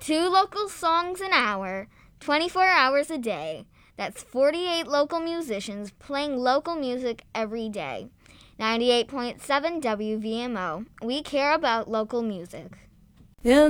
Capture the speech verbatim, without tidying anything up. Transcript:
Two local songs an hour, twenty-four hours a day. That's forty-eight local musicians playing local music every day. ninety-eight point seven W V M O. We care about local music. In